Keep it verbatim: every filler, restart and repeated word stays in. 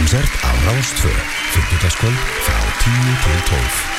Konsert á Rás tvö, fimmtudagskvöld frá tíu til tólf.